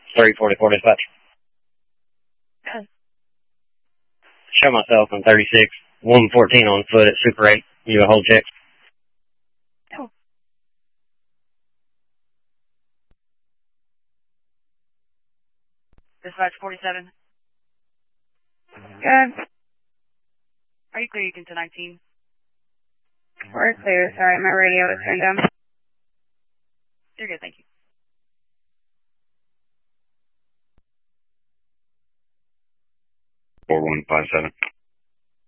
344 dispatch. Good. Show myself on 36, 114 on foot at Super 8. You a hold check? Oh. Dispatch 47. Good. Are you clear? You can to 19. We're clear. Sorry, my radio was turned down. You're good, thank you. 4157.